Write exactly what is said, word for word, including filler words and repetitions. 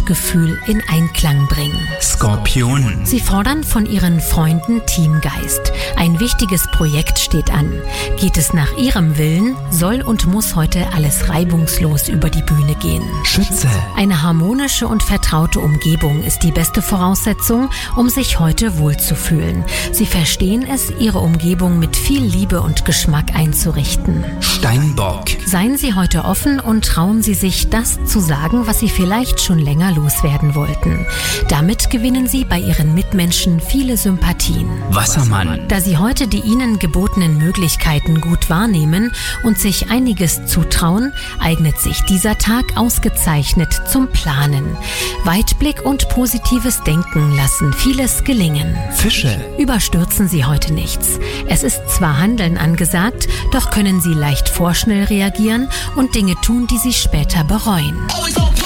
und Gefühl in Einklang bringen. Skorpion. Sie fordern von ihren Freunden Teamgeist. Ein wichtiges Projekt steht an. Geht es nach ihrem Willen, soll und muss heute alles reibungslos über die Bühne gehen. Schütze. Eine harmonische und vertraute Umgebung ist die beste Voraussetzung, um sich heute wohlzufühlen. Sie verstehen es, ihre Umgebung mit viel Liebe und Geschmack einzurichten. Steinbock. Seien Sie heute offen und trauen Sie sich, das zu sagen, was Sie vielleicht schon länger loswerden wollten. Damit gewinnen Sie bei Ihren Mitmenschen viele Sympathien. Wassermann. Da Sie heute die Ihnen gebotenen Möglichkeiten gut wahrnehmen und sich einiges zutrauen, eignet sich dieser Tag ausgezeichnet zum Planen. Weitblick und positives Denken lassen vieles gelingen. Fische. Überstürzen Sie heute nichts. Es ist zwar Handeln angesagt, doch können Sie leicht vorschnell reagieren und Dinge tun, die Sie später bereuen.